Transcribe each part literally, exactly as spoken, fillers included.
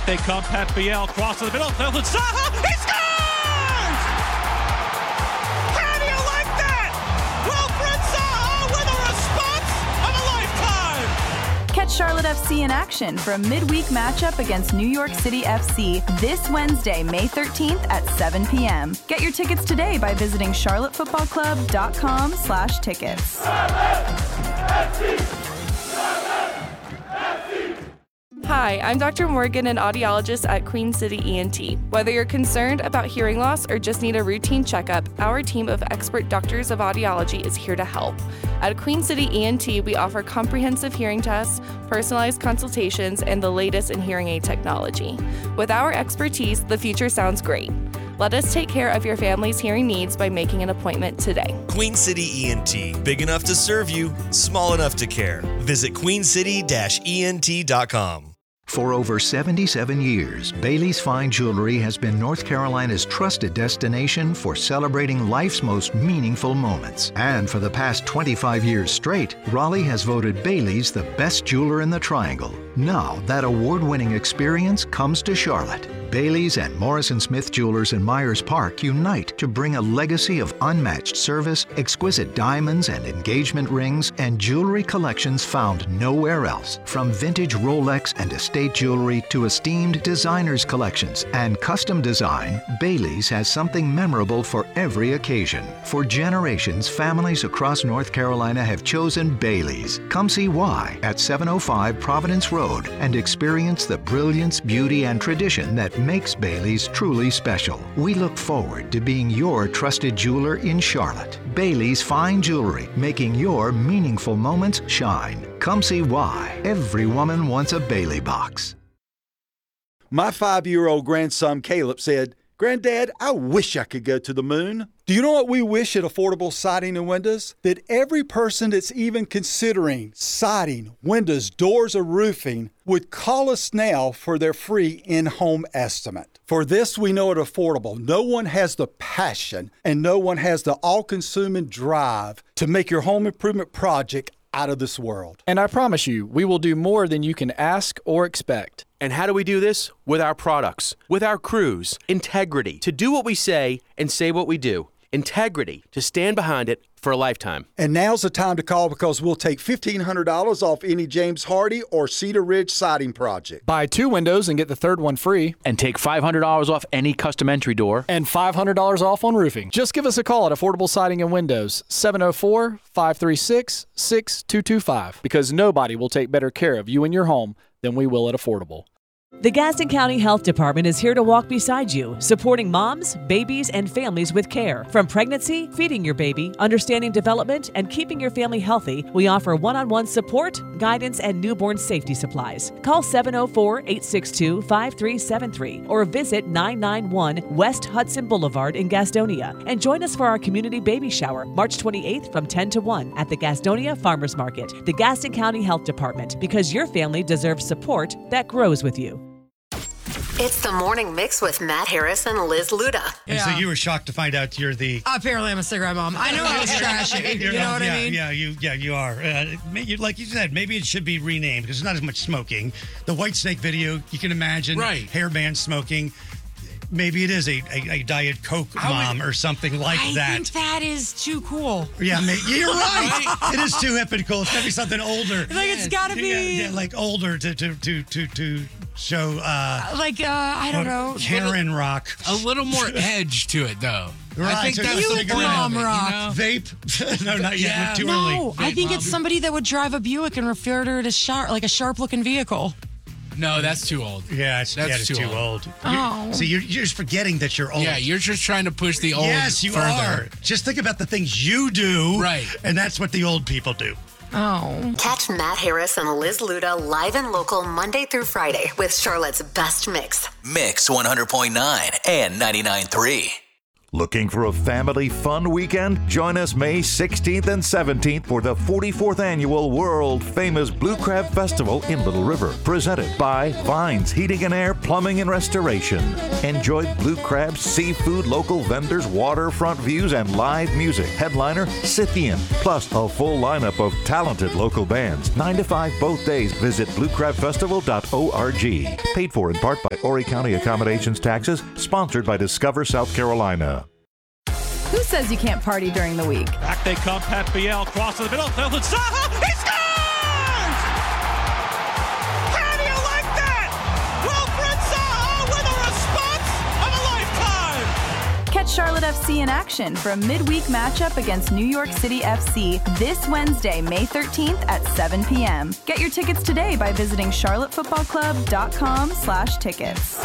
they come. Pat Biel crosses the middle. Felton Saha, he scores! How do you like that? Wilfred Saha with a response of a lifetime! Catch Charlotte F C in action for a midweek matchup against New York City F C this Wednesday, May thirteenth at seven p.m. Get your tickets today by visiting charlotte football club dot com slash tickets. Hi, I'm Doctor Morgan, an audiologist at Queen City E N T. Whether you're concerned about hearing loss or just need a routine checkup, our team of expert doctors of audiology is here to help. At Queen City E N T, we offer comprehensive hearing tests, personalized consultations, and the latest in hearing aid technology. With our expertise, the future sounds great. Let us take care of your family's hearing needs by making an appointment today. Queen City E N T. Big enough to serve you, small enough to care. Visit queen city dash e n t dot com. For over seventy-seven years, Bailey's Fine Jewelry has been North Carolina's trusted destination for celebrating life's most meaningful moments. And for the past twenty-five years straight, Raleigh has voted Bailey's the best jeweler in the Triangle. Now, that award-winning experience comes to Charlotte. Bailey's and Morrison Smith Jewelers in Myers Park unite to bring a legacy of unmatched service, exquisite diamonds and engagement rings, and jewelry collections found nowhere else. From vintage Rolex and estate jewelry to esteemed designers collections and custom design, Bailey's has something memorable for every occasion. For generations, families across North Carolina have chosen Bailey's. Come see why at seven oh five Providence Road and experience the brilliance, beauty, and tradition that makes Bailey's truly special. We look forward to being your trusted jeweler in Charlotte. Bailey's Fine Jewelry, making your meaningful moments shine. Come see why. Every woman wants a Bailey box. My five-year-old grandson Caleb said, "Granddad, I wish I could go to the moon." Do you know what we wish at Affordable Siding and Windows? That every person that's even considering siding, windows, doors, or roofing would call us now for their free in-home estimate. For this, we know at Affordable, no one has the passion and no one has the all-consuming drive to make your home improvement project out of this world. And I promise you, we will do more than you can ask or expect. And how do we do this? With our products, with our crews, integrity, to do what we say and say what we do. Integrity, to stand behind it for a lifetime. And now's the time to call because we'll take fifteen hundred dollars off any James Hardy or Cedar Ridge siding project. Buy two windows and get the third one free. And take five hundred dollars off any custom entry door. And five hundred dollars off on roofing. Just give us a call at Affordable Siding and Windows, seven oh four, five three six, six two two five, because nobody will take better care of you and your home than we will at Affordable. The Gaston County Health Department is here to walk beside you, supporting moms, babies, and families with care. From pregnancy, feeding your baby, understanding development, and keeping your family healthy, we offer one-on-one support, guidance, and newborn safety supplies. Call seven oh four, eight six two, five three seven three or visit nine ninety-one West Hudson Boulevard in Gastonia. And join us for our community baby shower, March twenty-eighth from ten to one at the Gastonia Farmers Market. The Gaston County Health Department, because your family deserves support that grows with you. It's the Morning Mix with Matt Harris and Liz Luda. And Yeah. so you were shocked to find out you're the... Apparently, I'm a cigarette mom. I know I was trashy. You know what yeah, I mean? Yeah, you, yeah, you are. Uh, you, like you said, maybe it should be renamed because there's not as much smoking. The White Snake video, you can imagine Right. hairband smoking. Maybe it is a, a, a Diet Coke I mom would- or something like I that. think that is too cool. Yeah, mate, you're right. It is too hip and cool. It's got to be something older. Like, it's gotta be- Yeah, yeah, like older to to to to, to show. Uh, Like, uh, I don't know. Karen rock. A little more edge to it, though. Right, I think so that's you the would point mom of it, rock. you know? Vape? No, not yet. Yeah. Too No, early. I think it's Mom. somebody that would drive a Buick and refer to it as sharp, like a sharp-looking vehicle. No, that's too old. Yeah, it's, That's yeah, it's too too, old. old. Oh. You're, see, you're, you're just forgetting that you're old. Yeah, you're just trying to push the old Yes, you further. are. Just think about the things you do. Right. And that's what the old people do. Oh. Catch Matt Harris and Liz Luda live and local Monday through Friday with Charlotte's best mix. Mix one hundred point nine and ninety-nine point three. Looking for a family fun weekend? Join us May sixteenth and seventeenth for the forty-fourth Annual World Famous Blue Crab Festival in Little River, presented by Vines Heating and Air, Plumbing and Restoration. Enjoy blue crab, seafood, local vendors, waterfront views, and live music. Headliner, Scythian, plus a full lineup of talented local bands. nine to five both days. Visit blue crab festival dot org. Paid for in part by Horry County Accommodations Taxes, sponsored by Discover South Carolina. Who says you can't party during the week? Back they come, Pat Biel, cross to the middle, Nelson Zaha, he scores! How do you like that? Wilfred Zaha with a response of a lifetime! Catch Charlotte F C in action for a midweek matchup against New York City F C this Wednesday, May thirteenth at seven p.m. Get your tickets today by visiting charlotte football club dot com slash tickets.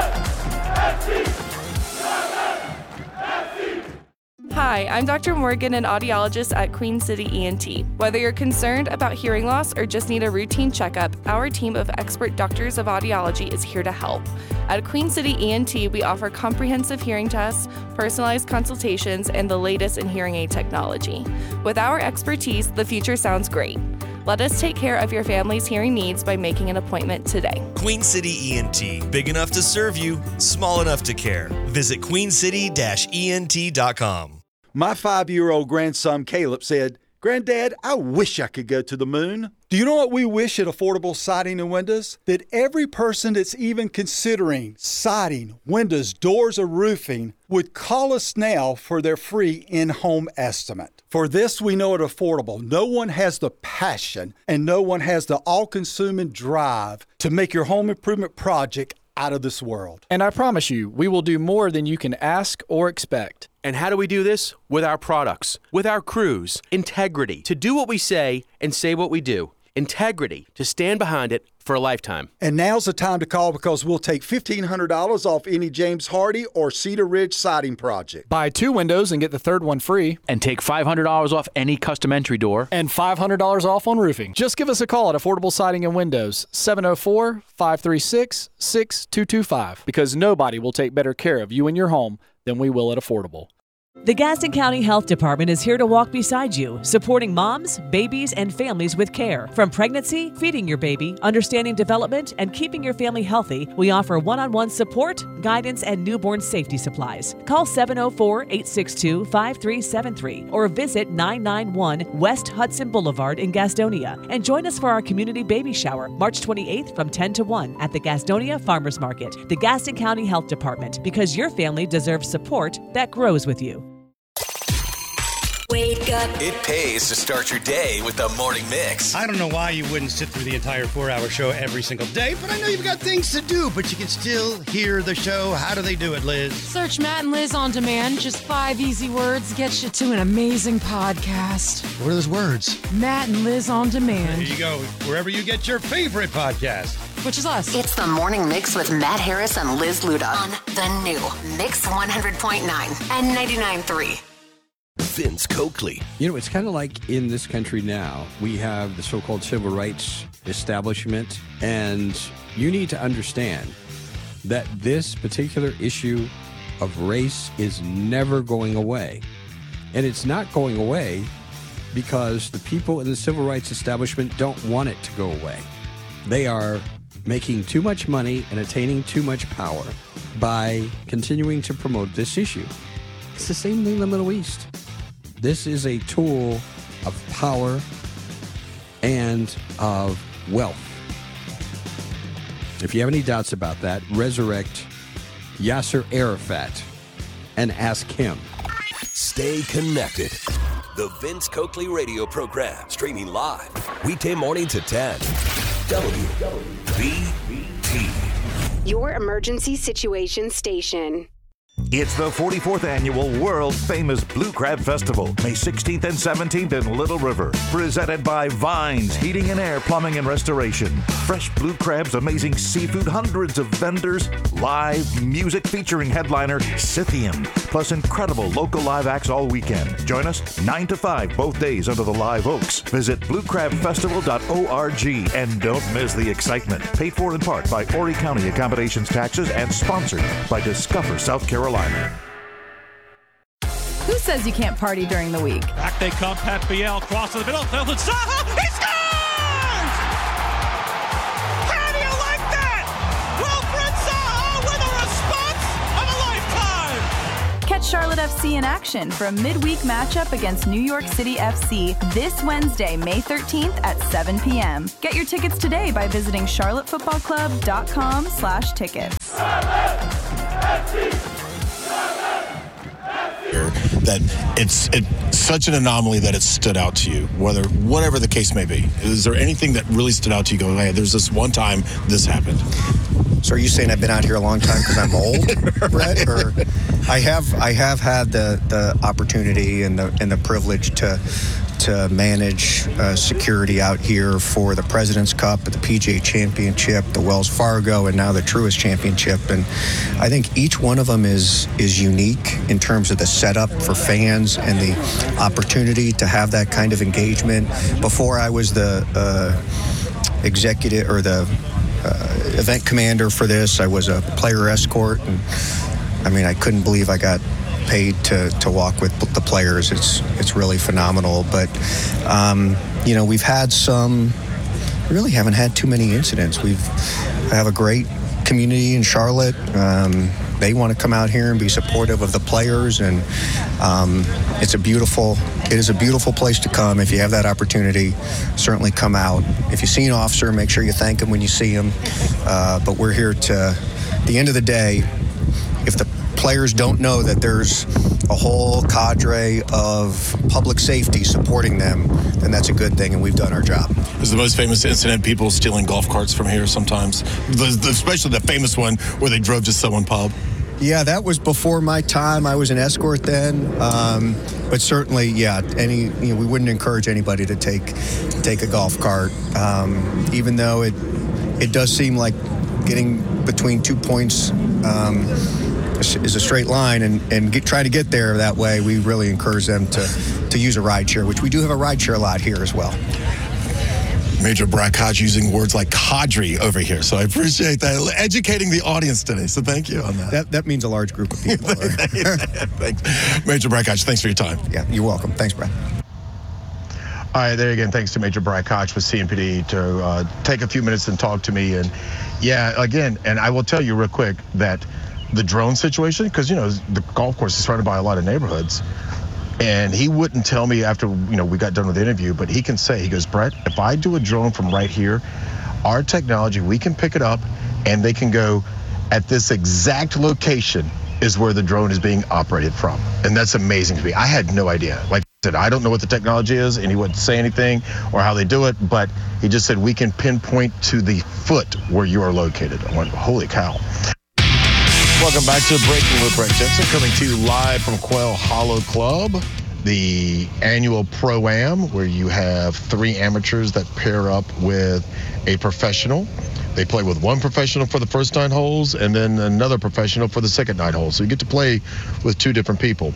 Hi, I'm Doctor Morgan, an audiologist at Queen City E N T. Whether you're concerned about hearing loss or just need a routine checkup, our team of expert doctors of audiology is here to help. At Queen City E N T, we offer comprehensive hearing tests, personalized consultations, and the latest in hearing aid technology. With our expertise, the future sounds great. Let us take care of your family's hearing needs by making an appointment today. Queen City E N T, big enough to serve you, small enough to care. Visit queen city dash E N T dot com. My five-year-old grandson Caleb said, "Granddad, I wish I could go to the moon." Do you know what we wish at Affordable Siding and Windows? That every person that's even considering siding, windows, doors, or roofing would call us now for their free in-home estimate. For this, we know at Affordable, no one has the passion and no one has the all-consuming drive to make your home improvement project out of this world. And I promise you, we will do more than you can ask or expect. And how do we do this? With our products, with our crews, integrity, to do what we say and say what we do. Integrity, to stand behind it for a lifetime. And now's the time to call because we'll take fifteen hundred dollars off any James Hardy or Cedar Ridge siding project. Buy two windows and get the third one free. And take five hundred dollars off any custom entry door. And five hundred dollars off on roofing. Just give us a call at Affordable Siding and Windows, seven oh four, five three six, six two two five, because nobody will take better care of you and your home than we will at Affordable. The Gaston County Health Department is here to walk beside you, supporting moms, babies, and families with care. From pregnancy, feeding your baby, understanding development, and keeping your family healthy, we offer one-on-one support, guidance, and newborn safety supplies. Call seven oh four, eight six two, five three seven three or visit nine ninety-one West Hudson Boulevard in Gastonia. And join us for our community baby shower, March twenty-eighth from ten to one at the Gastonia Farmers Market. The Gaston County Health Department, because your family deserves support that grows with you. Wake up. It pays to start your day with the Morning Mix. I don't know why you wouldn't sit through the entire four-hour show every single day, but I know you've got things to do, but you can still hear the show. How do they do it, Liz? Search Matt and Liz on demand. Just five easy words gets you to an amazing podcast. What are those words? Matt and Liz on demand. There you go. Wherever you get your favorite podcast. Which is us. It's the Morning Mix with Matt Harris and Liz Luda on the new Mix one hundred point nine and ninety-nine point three. Vince Coakley. You know, it's kind of like in this country now, we have the so-called civil rights establishment, and you need to understand that this particular issue of race is never going away. And it's not going away because the people in the civil rights establishment don't want it to go away. They are making too much money and attaining too much power by continuing to promote this issue. It's the same thing in the Middle East. This is a tool of power and of wealth. If you have any doubts about that, resurrect Yasser Arafat and ask him. Stay connected. The Vince Coakley radio program, streaming live, weekday morning to ten. W B T. Your emergency situation station. It's the forty-fourth Annual World Famous Blue Crab Festival, May sixteenth and seventeenth in Little River. Presented by Vines Heating and Air, Plumbing and Restoration. Fresh blue crabs, amazing seafood, hundreds of vendors, live music featuring headliner Scythian, plus incredible local live acts all weekend. Join us nine to five both days under the live oaks. Visit blue crab festival dot org and don't miss the excitement. Paid for in part by Horry County Accommodations Taxes and sponsored by Discover South Carolina. Who says you can't party during the week? Back they come, Pat Biel, cross to the middle, Elton Saha, he scores! How do you like that? Wilfred Saha with a response of a lifetime! Catch Charlotte F C in action for a midweek matchup against New York City F C this Wednesday, May thirteenth at seven p.m. Get your tickets today by visiting charlottefootballclub.com slash tickets. That it's it's such an anomaly that it stood out to you, whether whatever the case may be. Is there anything that really stood out to you? Going, hey, there's this one time this happened. So are you saying I've been out here a long time because I'm old, Brett? Or I have I have had the, the opportunity and the and the privilege to to manage uh, security out here for the President's Cup, the P G A Championship, the Wells Fargo, and now the Truist Championship. And I think each one of them is is unique in terms of the setup for fans and the opportunity to have that kind of engagement. Before I was the uh, executive or the uh, event commander for this, I was a player escort, and I mean, I couldn't believe I got paid to, to walk with the players. It's it's really phenomenal. But, um, you know, we've had some, really haven't had too many incidents. We've have a great community in Charlotte. Um, they want to come out here and be supportive of the players. And um, it's a beautiful, it is a beautiful place to come. If you have that opportunity, certainly come out. If you see an officer, make sure you thank him when you see him. Uh, but we're here to, at the end of the day, if the players don't know that there's a whole cadre of public safety supporting them, then that's a good thing, and we've done our job. Is the most famous incident people stealing golf carts from here sometimes? The, the, especially the famous one where they drove to someone pub. Yeah, that was before my time. I was an escort then. Um, but certainly, yeah, any you know, we wouldn't encourage anybody to take take a golf cart, um, even though it it does seem like getting between two points um, is a straight line, and, and get, try to get there that way. We really encourage them to, to use a rideshare, which we do have a rideshare a lot here as well. Major Brad Koch using words like cadre over here, so I appreciate that. Educating the audience today, so thank you on that. That, that means a large group of people. Thanks. Major Brad Koch, thanks for your time. Yeah, you're welcome. Thanks, Brad. All right, there again, thanks to Major Brad Koch with C M P D to uh, take a few minutes and talk to me. And yeah, again, and I will tell you real quick that the drone situation, because, you know, the golf course is surrounded by a lot of neighborhoods. And he wouldn't tell me after, you know, we got done with the interview, but he can say, he goes, Brett, if I do a drone from right here, our technology, we can pick it up and they can go at this exact location is where the drone is being operated from. And that's amazing to me. I had no idea. Like I said, I don't know what the technology is, and he wouldn't say anything or how they do it, but he just said, we can pinpoint to the foot where you are located. I went, holy cow. Welcome back to Breaking with Brett Jensen, coming to you live from Quail Hollow Club, the annual Pro-Am, where you have three amateurs that pair up with a professional. They play with one professional for the first nine holes and then another professional for the second nine holes. So you get to play with two different people.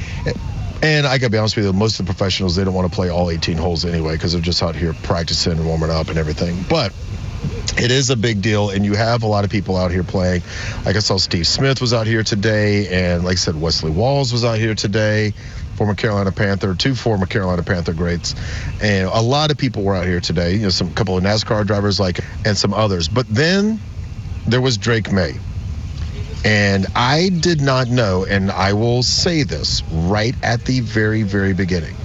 And I gotta be honest with you, most of the professionals, they don't want to play all eighteen holes anyway because they're just out here practicing and warming up and everything. But it is a big deal, and you have a lot of people out here playing. Like I saw Steve Smith was out here today, and like I said, Wesley Walls was out here today, former Carolina Panther, two former Carolina Panther greats, and a lot of people were out here today. You know, some couple of NASCAR drivers, like, and some others. But then there was Drake May, and I did not know, and I will say this right at the very, very beginning.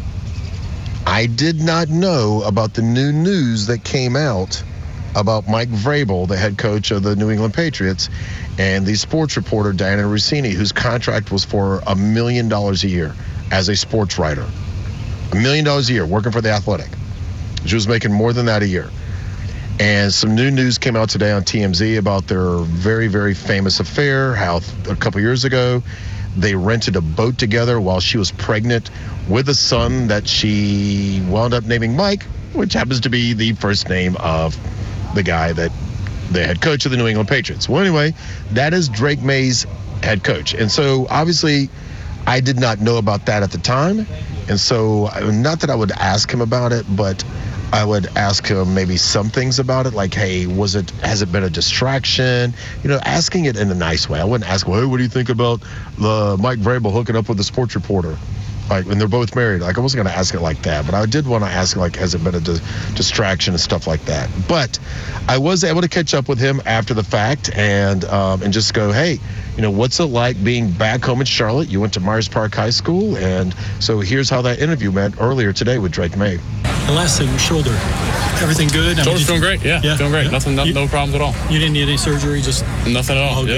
I did not know about the new news that came out about Mike Vrabel, the head coach of the New England Patriots, and the sports reporter Diana Rossini, whose contract was for a million dollars a year as a sports writer. A million dollars a year working for The Athletic. She was making more than that a year. And some new news came out today on T M Z about their very, very famous affair, how a couple years ago they rented a boat together while she was pregnant with a son that she wound up naming Mike, which happens to be the first name of the guy that the head coach of the New England Patriots. Well, anyway, that is Drake May's head coach. And so obviously I did not know about that at the time. And so not that I would ask him about it, but I would ask him maybe some things about it, like, hey, was it, has it been a distraction? You know, asking it in a nice way. I wouldn't ask, well, hey, what do you think about the Mike Vrabel hooking up with the sports reporter? Like, when they're both married. Like, I wasn't going to ask it like that, but I did want to ask, like, has it been a di- distraction and stuff like that? But I was able to catch up with him after the fact and um, and just go, hey, you know, what's it like being back home in Charlotte? You went to Myers Park High School, and so here's how that interview went earlier today with Drake May. The last thing, your shoulder, everything good? Shoulder's doing great, yeah, yeah. doing great. Yeah. Nothing, no, You- no problems at all. You didn't need any surgery, just Nothing at all. Oh, Yeah.